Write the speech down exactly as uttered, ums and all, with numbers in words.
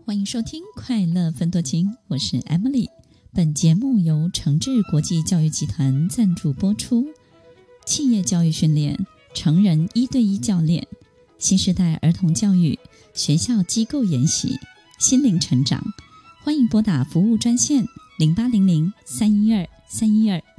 欢迎收听快乐分多金，我是 Emily。 本节目由诚志国际教育集团赞助播出。企业教育训练、成人一对一教练、新时代儿童教育、学校机构研习、心灵成长，欢迎拨打服务专线零八零零三一二三一二